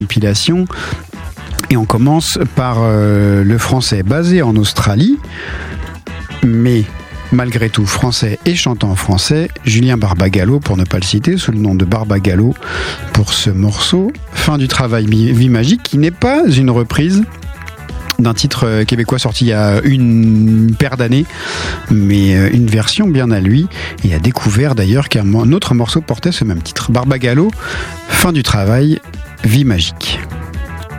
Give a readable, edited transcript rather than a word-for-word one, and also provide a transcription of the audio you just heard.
compilation. Et on commence par le français basé en Australie, mais malgré tout français et chantant en français, Julien Barbagallo, pour ne pas le citer, sous le nom de Barbagallo, pour ce morceau, Fin du travail, vie magique, qui n'est pas une reprise d'un titre québécois sorti il y a une paire d'années, mais une version bien à lui, et a découvert d'ailleurs qu'un autre morceau portait ce même titre. Barbagallo, Fin du travail, vie magique.